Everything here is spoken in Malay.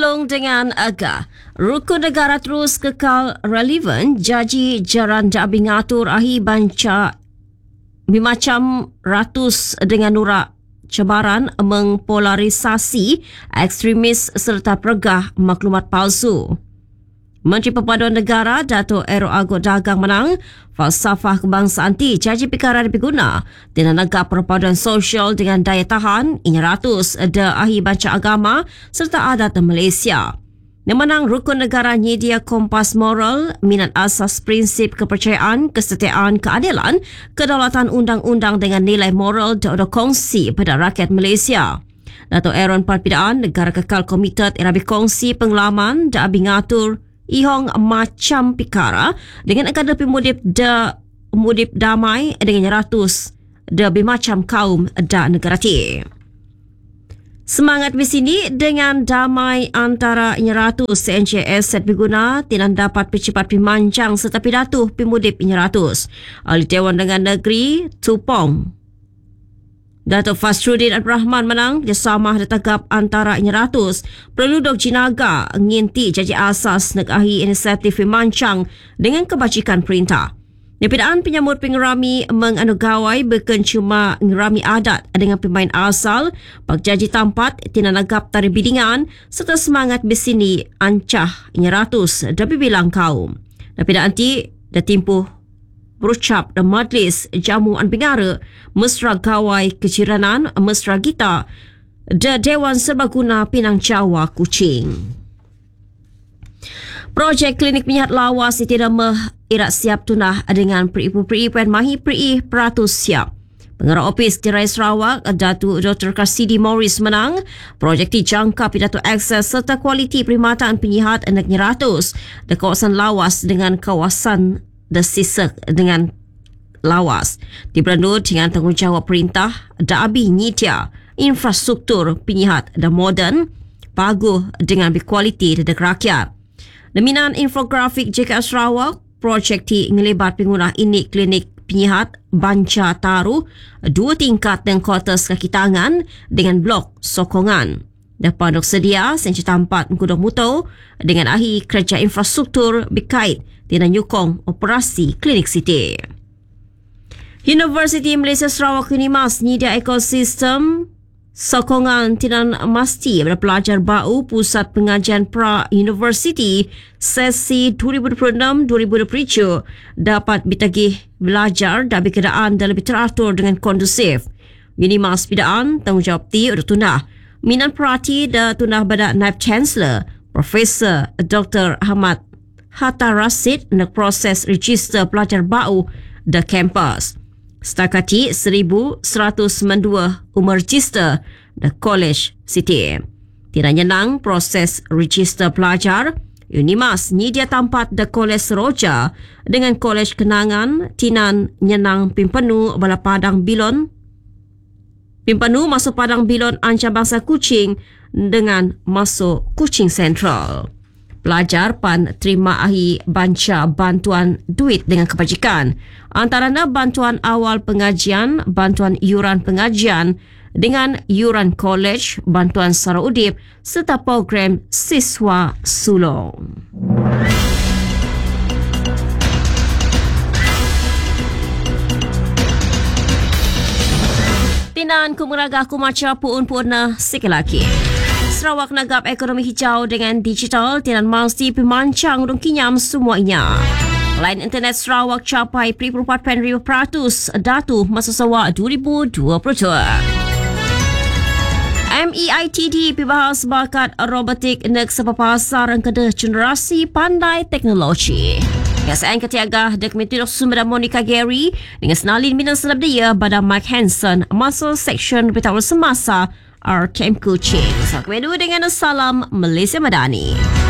Sulong dengan Agah. Rukun negara terus kekal relevan. Jaji jaran Dabi ngatur ahi banca bimacam ratus dengan nurak cabaran mengpolarisasi ekstremis serta pergah maklumat palsu. Menteri Perpaduan Negara Dato' Ero Agut Dagang menang falsafah kebangsaan ti jaji perkara dipiguna dengan negara perpaduan sosial dengan daya tahan inya ratus da ahi banca agama serta adat Malaysia. Yang menang rukun negara nyedia kompas moral, minat asas prinsip kepercayaan, kesetiaan, keadilan, kedaulatan undang-undang dengan nilai moral dan kongsi pada rakyat Malaysia. Dato' Aaron Perpidaan negara kekal komited era berkongsi pengalaman da ngatur ihong macam pikara dengan agak mudip damai dengan ratus lebih macam kaum dan negara ti. Semangat di sini dengan damai antara ratus CNCS set berguna tinan dapat percepat pimancang serta pidatuh pimudip ratus. Ahli Dewan dengan Negeri Tupong Dato' Fasrudin Abdul Rahman menang kerjasama tetagap antara ratus perlu dok jinaga nginti jaji asas nak ahi inisiatif pemancang dengan kebajikan perintah. Nepidaan penyambut pengerami menganugawai bukan cuma ngerami adat dengan pemain asal, pak jaji tampat tinanagap tari bidingan serta semangat besini ancah ratus dapat bilang kaum. Nepidaan ti dah timpuh berucap dan majlis jamuan bingara mesra gawai keciranan mesra gita da Dewan Serbaguna Pinang Jawa Kuching. Projek klinik minyak lawas tidak irak siap tunah dengan peri-peri pen mahi peri peratus siap. Pengarah Opis Tirai Sarawak Datuk Dr. Karsidi Morris menang projek dijangka pidato akses serta kualiti perkhidmatan penyihat anak ratus di kawasan lawas dengan kawasan desisak dengan lawas diberandut dengan tanggungjawab perintah Dabi nyitia infrastruktur penyihat dan moden paguh dengan berkualiti dan rakyat. Deminan infografik JK Sarawak projek ti ngelibat pengguna ini klinik penyihat Banca Taru 2 tingkat dan kuartus kaki tangan dengan blok sokongan. Dapat sedia senci tampat mengkudah mutu dengan ahli kerja infrastruktur berkait dengan nyukong operasi klinik city. Universiti Malaysia Sarawak UNIMAS nyedia ekosistem sokongan tinan masti pada pelajar bau Pusat Pengajian Pra-Universiti sesi 2026-2027 dapat ditagih belajar dan berkenaan dan lebih teratur dengan kondusif. UNIMAS pidaan tanggungjawab ti untuk tunah Minan Perhati dan tunah pada Naib Chancellor Profesor Dr. Ahmad Hatta Rasid nak proses register pelajar bau da kampus. Stakati 1,192 umur register da College City. Tidak nyenang proses register pelajar, UNIMAS nyedia tempat da College Seroja dengan College Kenangan tinan nyenang pimpenu bala Padang Bilon. Pimpenu masuk Padang Bilon Ancam Bangsa Kuching dengan masuk Kuching Central. Pelajar pan terima ahi banca bantuan duit dengan kebajikan. Antaranya bantuan awal pengajian, bantuan yuran pengajian dengan yuran college, bantuan sara udip serta program siswa sulong. Tinan kumuraga kumaca puun-puun na sikilaki. Sarawak nagap ekonomi hijau dengan digital tinan mesti pemancang udung kinyam semuanya. Line internet Sarawak capai 44% datu masa sawa 2022. MEITD pibahas bakat robotik nak sepapasar ang kedah generasi pandai teknologi. Kesaan ketiaga dek metodok sumber Monica Gary dengan senalin minang selab dia pada Mike Hansen masa section beritahu semasa RKM Kuching. Salam dengan salam Malaysia Madani.